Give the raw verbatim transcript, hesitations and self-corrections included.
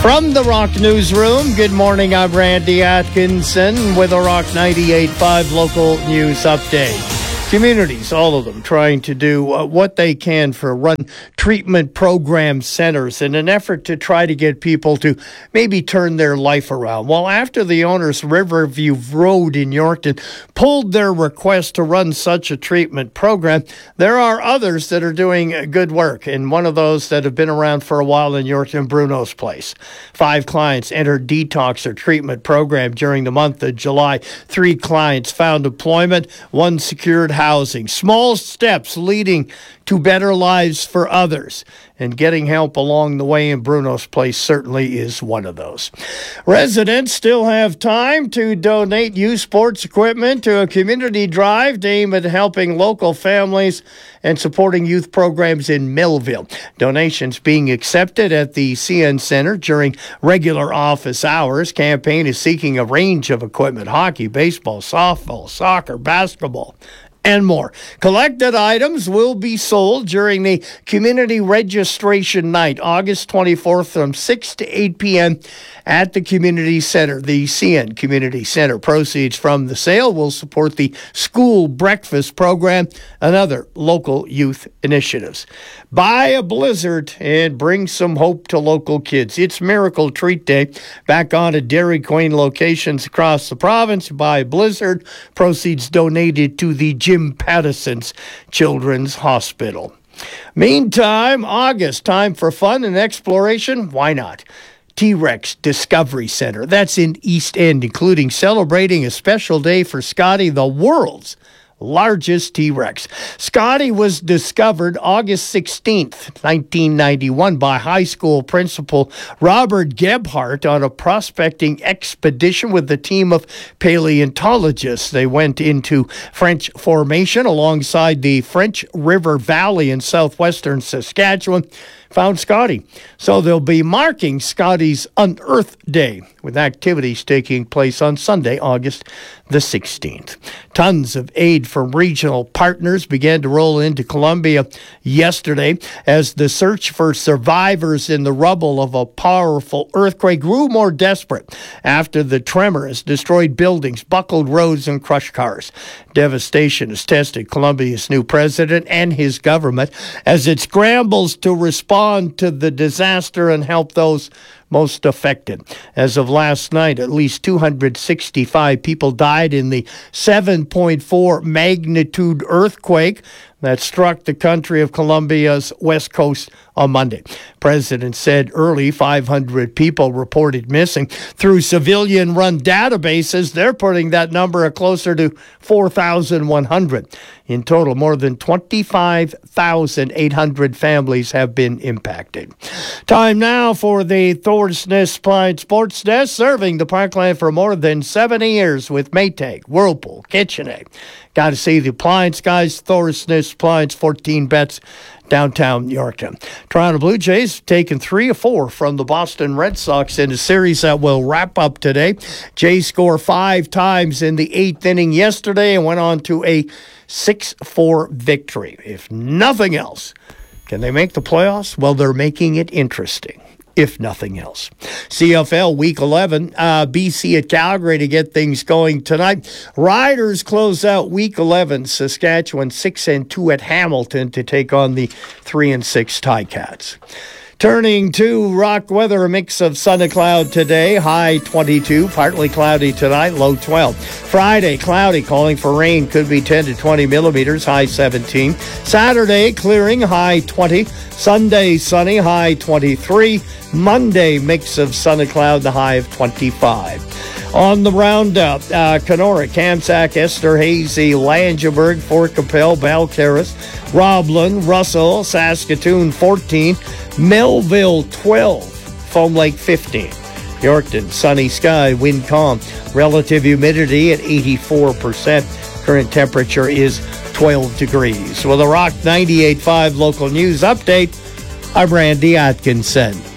From the Rock Newsroom, good morning. I'm Randy Atkinson with a Rock ninety-eight point five local news update. Communities, all of them, trying to do uh, what they can for run treatment program centers in an effort to try to get people to maybe turn their life around. Well, after the owners, Riverview Road in Yorkton, pulled their request to run such a treatment program, there are others that are doing good work. And one of those that have been around for a while in Yorkton, Bruno's Place. Five clients entered detox or treatment program during the month of July. Three clients found employment, one secured housing. Small steps leading to better lives for others. And getting help along the way in Bruno's Place certainly is one of those. Residents still have time to donate used sports equipment to a community drive aimed at helping local families and supporting youth programs in Millville. Donations being accepted at the C N Center during regular office hours. Campaign is seeking a range of equipment: hockey, baseball, softball, soccer, basketball, and more. Collected items will be sold during the community registration night, August twenty-fourth from six to eight p.m. at the Community Center, the C N Community Center. Proceeds from the sale will support the school breakfast program and other local youth initiatives. Buy a Blizzard and bring some hope to local kids. It's Miracle Treat Day. Back on at Dairy Queen locations across the province. Buy a Blizzard. Proceeds donated to the Jim Pattison's Children's Hospital. Meantime, August, time for fun and exploration. Why not? T-Rex Discovery Center. That's in East End, including celebrating a special day for Scotty, the world's largest T-Rex. Scotty was discovered August sixteenth, nineteen ninety-one by high school principal Robert Gebhardt on a prospecting expedition with a team of paleontologists. They went into French Formation alongside the French River Valley in southwestern Saskatchewan. Found Scotty. So they'll be marking Scotty's Unearthed Day with activities taking place on Sunday, August the sixteenth. Tons of aid from regional partners began to roll into Columbia yesterday as the search for survivors in the rubble of a powerful earthquake grew more desperate after the tremors destroyed buildings, buckled roads, and crushed cars. Devastation has tested Columbia's new president and his government as it scrambles to respond to the disaster and help those most affected. As of last night, at least two hundred sixty-five people died in the seven point four magnitude earthquake that struck the country of Colombia's west coast on Monday. President said early five hundred people reported missing. Through civilian-run databases, they're putting that number closer to four thousand one hundred. In total, more than twenty-five thousand eight hundred families have been impacted. Time now for the Thorsness Appliance Sports Desk, serving the Parkland for more than seventy years with Maytag, Whirlpool, KitchenAid. Got to see the appliance guys, Thorsness Appliance, fourteen bets, downtown Yorkton. Toronto Blue Jays taking three or four from the Boston Red Sox in a series that will wrap up today. Jays score five times in the eighth inning yesterday and went on to a six four victory. If nothing else, can they make the playoffs? Well, they're making it interesting, if nothing else. C F L Week eleven, uh, B C at Calgary to get things going tonight. Riders close out Week eleven. Saskatchewan six and two at Hamilton to take on the three and six Ticats. Turning to rock weather, a mix of sun and cloud today, high twenty-two, partly cloudy tonight, low twelve. Friday, cloudy, calling for rain, could be ten to twenty millimeters, high seventeen. Saturday, clearing, high twenty. Sunday, sunny, high twenty-three. Monday, mix of sun and cloud, the high of twenty-five. On the roundup, uh, Kenora, Kamsack, Esterhazy, Langenburg, Fort Capel, Balcarres, Roblin, Russell, Saskatoon fourteen, Melville twelve, Foam Lake fifteen. Yorkton, sunny sky, wind calm, relative humidity at eighty-four percent. Current temperature is twelve degrees. With a Rock ninety-eight point five local news update, I'm Randy Atkinson.